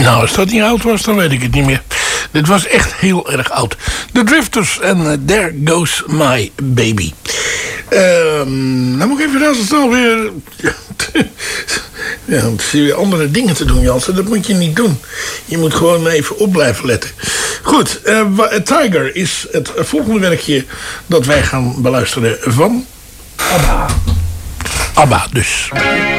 Nou, als dat niet oud was, dan weet ik het niet meer. Dit was echt heel erg oud. The Drifters en There Goes My Baby. Nou moet ik even snel weer... Ja, dan zie je weer andere dingen te doen, Jansen. Dat moet je niet doen. Je moet gewoon even op blijven letten. Goed, Tiger is het volgende werkje dat wij gaan beluisteren van ABBA. ABBA dus.